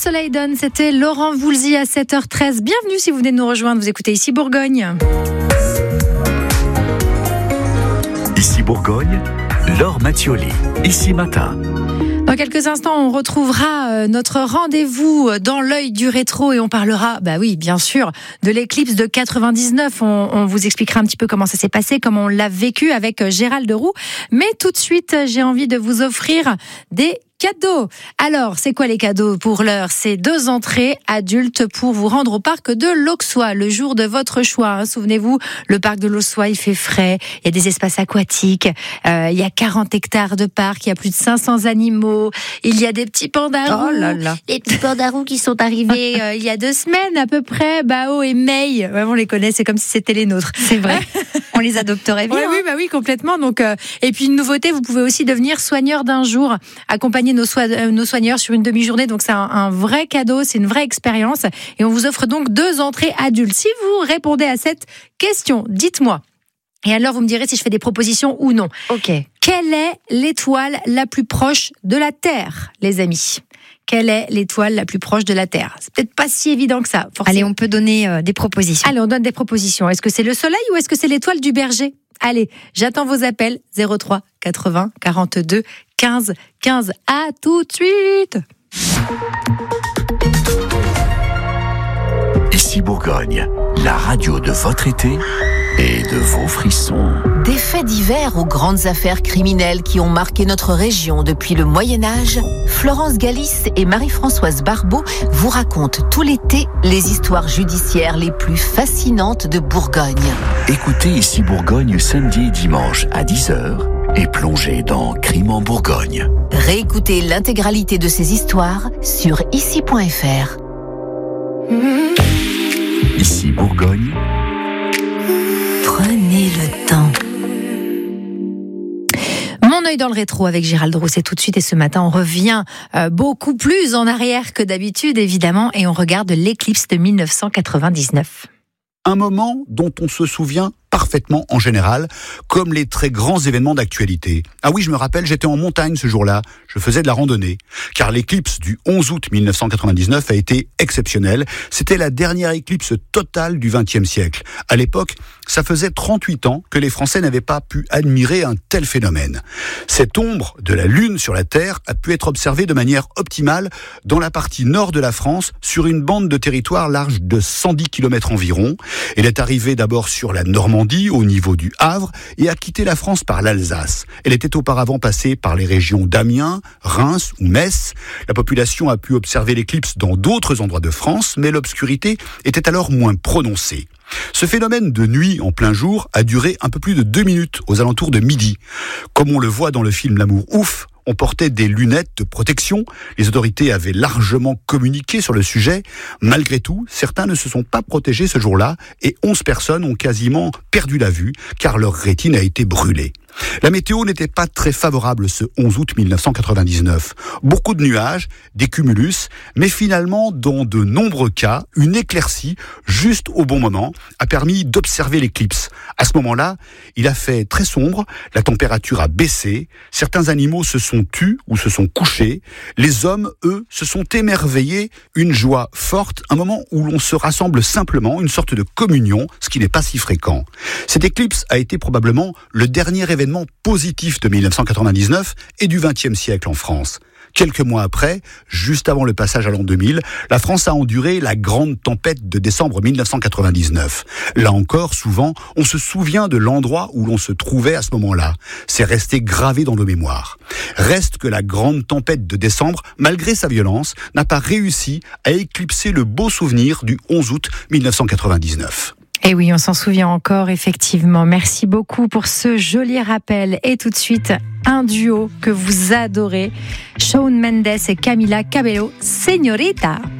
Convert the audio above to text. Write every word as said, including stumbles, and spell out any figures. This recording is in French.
soleil donne, c'était Laurent Voulzy à sept heures treize. Bienvenue si vous venez de nous rejoindre, vous écoutez Ici Bourgogne. Ici Bourgogne, Laure Mathioli, Ici Matin. Dans quelques instants, on retrouvera notre rendez-vous dans l'œil du rétro et on parlera, bah oui, bien sûr, de l'éclipse de quatre-vingt-dix-neuf. On, on vous expliquera un petit peu comment ça s'est passé, comment on l'a vécu avec Gérald Roux. Mais tout de suite, j'ai envie de vous offrir des cadeaux. Alors, c'est quoi les cadeaux pour l'heure? C'est deux entrées adultes pour vous rendre au parc de l'Auxois le jour de votre choix. Hein. Souvenez-vous, le parc de l'Auxois, il fait frais, il y a des espaces aquatiques, euh, il y a quarante hectares de parc, il y a plus de cinq cents animaux, il y a des petits pandarous, oh là là. les petits pandarous qui sont arrivés euh, il y a deux semaines à peu près, Bao et May. Ouais, on les connaît, c'est comme si c'était les nôtres. C'est vrai. On les adopterait bien. Ouais, hein. Oui, bah oui, complètement. Donc, euh, et puis une nouveauté, vous pouvez aussi devenir soigneur d'un jour, accompagner nos, so- euh, nos soigneurs sur une demi-journée. Donc c'est un, un vrai cadeau, c'est une vraie expérience. Et on vous offre donc deux entrées adultes. Si vous répondez à cette question, dites-moi. Et alors vous me direz si je fais des propositions ou non. Ok. Quelle est l'étoile la plus proche de la Terre, les amis ? Quelle est l'étoile la plus proche de la Terre ? C'est peut-être pas si évident que ça. Forcément. Allez, on peut donner euh, des propositions. Allez, on donne des propositions. Est-ce que c'est le soleil ou est-ce que c'est l'étoile du berger ? Allez, j'attends vos appels. zéro trois quatre-vingts quarante-deux quinze quinze. À tout de suite. Ici Bourgogne, la radio de votre été et de vos frissons. Des faits divers aux grandes affaires criminelles qui ont marqué notre région depuis le Moyen-Âge, Florence Galis et Marie-Françoise Barbeau vous racontent tout l'été les histoires judiciaires les plus fascinantes de Bourgogne. Écoutez Ici Bourgogne samedi et dimanche à dix heures et plongez dans Crime en Bourgogne. Réécoutez l'intégralité de ces histoires sur ici point f r. Ici Bourgogne. Prenez le temps. Mon œil dans le rétro avec Gérald Roux, c'est tout de suite. Et ce matin, on revient euh, beaucoup plus en arrière que d'habitude, évidemment, et on regarde l'éclipse de dix-neuf cent quatre-vingt-dix-neuf. Un moment dont on se souvient parfaitement en général, comme les très grands événements d'actualité. Ah oui, je me rappelle, j'étais en montagne ce jour-là, je faisais de la randonnée, car l'éclipse du onze août mille neuf cent quatre-vingt-dix-neuf a été exceptionnelle. C'était la dernière éclipse totale du vingtième siècle. À l'époque, ça faisait trente-huit ans que les Français n'avaient pas pu admirer un tel phénomène. Cette ombre de la Lune sur la Terre a pu être observée de manière optimale dans la partie nord de la France, sur une bande de territoire large de cent dix kilomètres environ. Elle est arrivée d'abord sur la Normandie, au niveau du Havre, et a quitté la France par l'Alsace. Elle était auparavant passée par les régions d'Amiens, Reims ou Metz. La population a pu observer l'éclipse dans d'autres endroits de France, mais l'obscurité était alors moins prononcée. Ce phénomène de nuit en plein jour a duré un peu plus de deux minutes, aux alentours de midi. Comme on le voit dans le film L'amour ouf, on portait des lunettes de protection. Les autorités avaient largement communiqué sur le sujet. Malgré tout, certains ne se sont pas protégés ce jour-là et onze personnes ont quasiment perdu la vue car leur rétine a été brûlée. La météo n'était pas très favorable ce onze août mille neuf cent quatre-vingt-dix-neuf. Beaucoup de nuages, des cumulus, mais finalement, dans de nombreux cas, une éclaircie, juste au bon moment, a permis d'observer l'éclipse. À ce moment-là, il a fait très sombre, la température a baissé, certains animaux se sont tus ou se sont couchés, les hommes, eux, se sont émerveillés, une joie forte, un moment où l'on se rassemble simplement, une sorte de communion, ce qui n'est pas si fréquent. Cette éclipse a été probablement le dernier événement positif de mille neuf cent quatre-vingt-dix-neuf et du vingtième siècle en France. Quelques mois après, juste avant le passage à l'an deux mille, la France a enduré la grande tempête de décembre mille neuf cent quatre-vingt-dix-neuf. Là encore, souvent, on se souvient de l'endroit où l'on se trouvait à ce moment-là. C'est resté gravé dans nos mémoires. Reste que la grande tempête de décembre, malgré sa violence, n'a pas réussi à éclipser le beau souvenir du onze août mille neuf cent quatre-vingt-dix-neuf. Et oui, on s'en souvient encore, effectivement. Merci beaucoup pour ce joli rappel. Et tout de suite, un duo que vous adorez, Shawn Mendes et Camila Cabello, Señorita.